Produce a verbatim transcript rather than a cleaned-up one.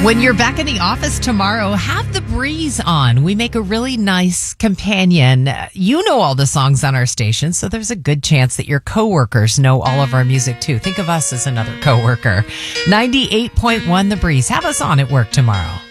When you're back in the office tomorrow, have The Breeze on. We make a really nice companion. You know all the songs on our station, so there's a good chance that your coworkers know all of our music too. Think of us as another coworker. ninety-eight point one The Breeze. Have us on at work tomorrow.